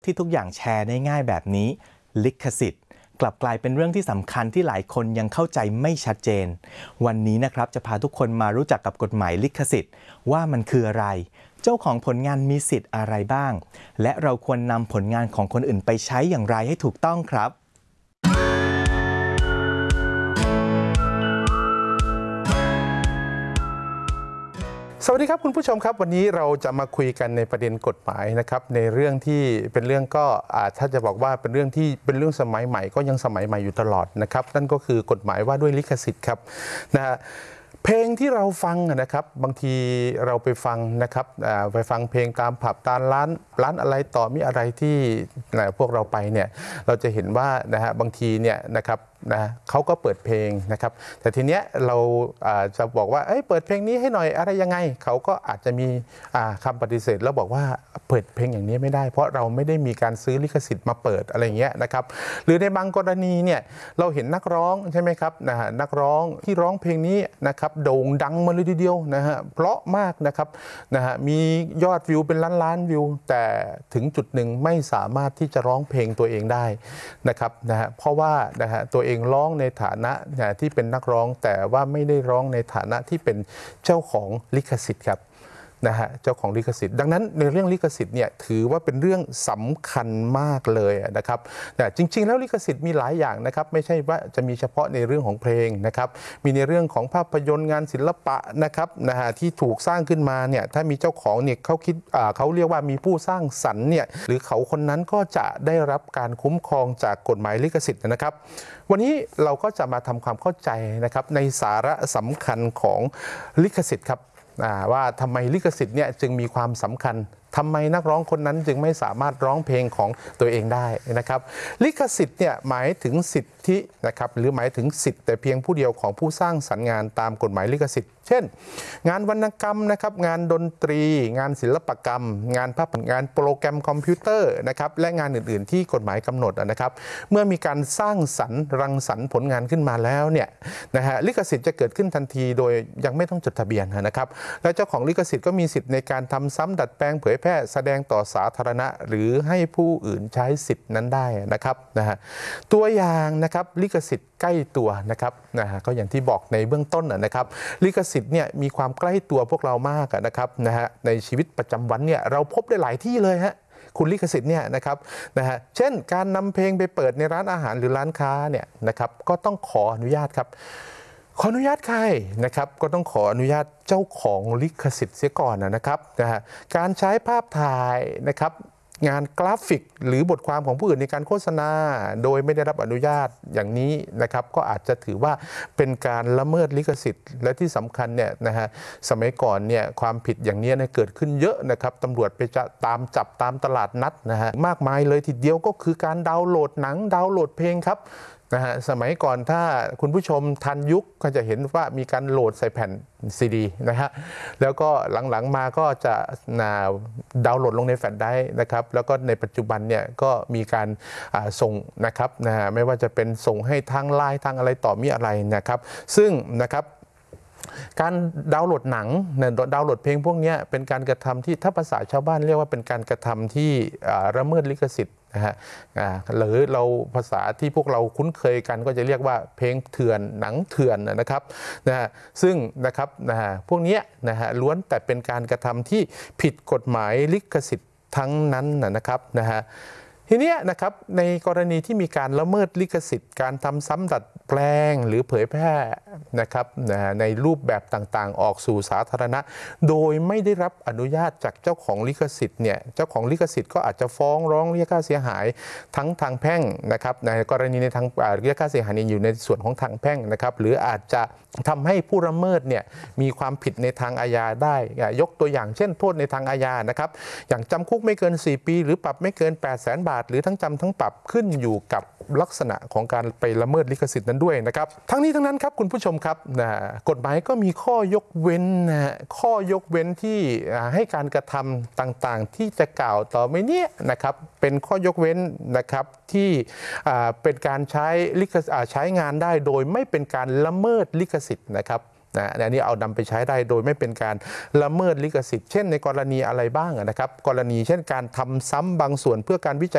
ที่ทุกอย่างแชร์ได้ง่ายแบบนี้ลิขสิทธิ์กลับกลายเป็นเรื่องที่สำคัญที่หลายคนยังเข้าใจไม่ชัดเจนวันนี้นะครับจะพาทุกคนมารู้จักกับกฎหมายลิขสิทธิ์ว่ามันคืออะไรเจ้าของผลงานมีสิทธิ์อะไรบ้างและเราควรนำผลงานของคนอื่นไปใช้อย่างไรให้ถูกต้องครับสวัสดีครับคุณผู้ชมครับวันนี้เราจะมาคุยกันในประเด็นกฎหมายนะครับในเรื่องที่เป็นเรื่องก็ถ้าจะบอกว่าเป็นเรื่องที่เป็นเรื่องสมัยใหม่ก็ยังสมัยใหม่อยู่ตลอดนะครับนั่นก็คือกฎหมายว่าด้วยลิขสิทธิ์ครับนะฮะเพลงที่เราฟังนะครับบางทีเราไปฟังนะครับไปฟังเพลงตามผับตามร้านอะไรต่อมีอะไรที่พวกเราไปเนี่ยเราจะเห็นว่านะฮะบางทีเนี่ยนะครับเขาก็เปิดเพลงนะครับแต่ทีเนี้ยเราจะบอกว่าเปิดเพลงนี้ให้หน่อยอะไรยังไงเขาก็อาจจะมีคำปฏิเสธแล้วบอกว่าเปิดเพลงอย่างนี้ไม่ได้เพราะเราไม่ได้มีการซื้อลิขสิทธิ์มาเปิดอะไรเงี้ยนะครับหรือในบางกรณีเนี่ยเราเห็นนักร้องใช่ไหมครับนักร้องที่ร้องเพลงนี้นะครับโด่งดังมาเลยทีเดียวนะฮะเพราะมากนะครับมียอดวิวเป็นล้านวิวแต่ถึงจุดหนึ่งไม่สามารถที่จะร้องเพลงตัวเองได้นะครับเพราะว่าตัวเองร้องในฐานะที่เป็นนักร้องแต่ว่าไม่ได้ร้องในฐานะที่เป็นเจ้าของลิขสิทธิ์ครับเจ้าของลิขสิทธิ์ดังนั้นในเรื่องลิขสิทธิ์เนี่ยถือว่าเป็นเรื่องสำคัญมากเลยนะครับแต่จริงๆแล้วลิขสิทธิ์มีหลายอย่างนะครับไม่ใช่ว่าจะมีเฉพาะในเรื่องของเพลงนะครับมีในเรื่องของภาพยนตร์งานศิลปะนะครับที่ถูกสร้างขึ้นมาเนี่ยถ้ามีเจ้าของเนี่ยเขาเรียกว่ามีผู้สร้างสรรค์เนี่ยหรือเขาคนนั้นก็จะได้รับการคุ้มครองจากกฎหมายลิขสิทธิ์นะครับวันนี้เราก็จะมาทำความเข้าใจนะครับในสาระสำคัญของลิขสิทธิ์ครับว่าทำไมลิขสิทธิ์เนี่ยจึงมีความสำคัญทำไมนักร้องคนนั้นจึงไม่สามารถร้องเพลงของตัวเองได้นะครับลิขสิทธิ์เนี่ยหมายถึงสิทธินะครับหรือหมายถึงสิทธิ์แต่เพียงผู้เดียวของผู้สร้างสรรค์งานตามกฎหมายลิขสิทธิ์เช่นงานวรรณกรรมนะครับงานดนตรีงานศิลปกรรมงานภาพงานโปรแกรมคอมพิวเตอร์นะครับและงานอื่นๆที่กฎหมายกำหนดนะครับเมื่อมีการสร้างสรรค์รังสรรค์ผลงานขึ้นมาแล้วเนี่ยลิขสิทธิ์จะเกิดขึ้นทันทีโดยยังไม่ต้องจดทะเบียนนะครับและเจ้าของลิขสิทธิ์ก็มีสิทธิ์ในการทำซ้ำดัดแปลงเผยแพร่แสดงต่อสาธารณะหรือให้ผู้อื่นใช้สิทธิ์นั้นได้นะครับตัวอย่างนะครับลิขสิทธิ์ใกล้ตัวนะครับก็อย่างที่บอกในเบื้องต้นนะครับลิขสิทธิ์เนี่ยมีความใกล้ตัวพวกเรามากนะครับในชีวิตประจำวันเนี่ยเราพบได้หลายที่เลยฮะคุณลิขสิทธิ์เนี่ยนะครับเช่นการนำเพลงไปเปิดในร้านอาหารหรือร้านค้าเนี่ยนะครับก็ต้องขออนุญาตครับขออนุญาตใครนะครับก็ต้องขออนุญาตเจ้าของลิขสิทธิ์เสียก่อนนะครับการใช้ภาพถ่ายนะครับงานกราฟิกหรือบทความของผู้อื่นในการโฆษณาโดยไม่ได้รับอนุญาตอย่างนี้นะครับก็อาจจะถือว่าเป็นการละเมิดลิขสิทธิ์และที่สำคัญเนี่ยสมัยก่อนเนี่ยความผิดอย่างนี้เกิดขึ้นเยอะนะครับตำรวจไปจะตามจับตามตลาดนัดมากมายเลยทีเดียวก็คือการดาวน์โหลดหนังดาวน์โหลดเพลงครับสมัยก่อนถ้าคุณผู้ชมทันยุคก็จะเห็นว่ามีการโหลดใส่แผ่นซีดีแล้วก็หลังๆมาก็จะดาวน์โหลดลงในแฟลชไดรฟ์นะครับแล้วก็ในปัจจุบันเนี่ยก็มีการส่งนะครับไม่ว่าจะเป็นส่งให้ทางไลน์ทางอะไรต่อมีอะไรนะครับซึ่งนะครับการดาวน์โหลดหนังดาวน์โหลดเพลงพวกนี้เป็นการกระทำที่ถ้าภาษาชาวบ้านเรียกว่าเป็นการกระทำที่ละเมิดลิขสิทธิ์หรือเราภาษาที่พวกเราคุ้นเคยกันก็จะเรียกว่าเพลงเถื่อนหนังเถื่อนนะครับซึ่งนะครับพวกนี้ล้วนแต่เป็นการกระทำที่ผิดกฎหมายลิขสิทธิ์ทั้งนั้นนะครับทีนี้นะครับในกรณีที่มีการละเมิดลิขสิทธิ์การทำซ้ำดัดแปลงหรือเผยแพร่นะครับในรูปแบบต่างๆออกสู่สาธารณะโดยไม่ได้รับอนุญาตจากเจ้าของลิขสิทธิ์เนี่ยเจ้าของลิขสิทธิ์ก็อาจจะฟ้องร้องเรียกค่าเสียหายทั้งทางแพ่งนะครับในกรณีในทางเรียกค่าเสียหายอยู่ในส่วนของทางแพ่งนะครับหรืออาจจะทำให้ผู้ละเมิดเนี่ยมีความผิดในทางอาญาได้ยกตัวอย่างเช่นโทษในทางอาญานะครับอย่างจำคุกไม่เกิน4 ปีหรือปรับไม่เกิน800,000 บาทหรือทั้งจำทั้งปรับขึ้นอยู่กับลักษณะของการไปละเมิดลิขสิทธิ์นั้นด้วยนะครับทั้งนี้ทั้งนั้นครับคุณผู้ชมครับกฎหมายก็มีข้อยกเว้นข้อยกเว้นที่ให้การกระทำต่างๆที่จะกล่าวต่อไปนี้นะครับเป็นข้อยกเว้นนะครับที่เป็นการใช้งานได้โดยไม่เป็นการละเมิดลิขสิทธิ์นะครับอันนี้เอานำไปใช้ได้โดยไม่เป็นการละเมิดลิขสิทธิ์เช่นในกรณีอะไรบ้างนะครับกรณีเช่นการทำซ้ำบางส่วนเพื่อการวิจัย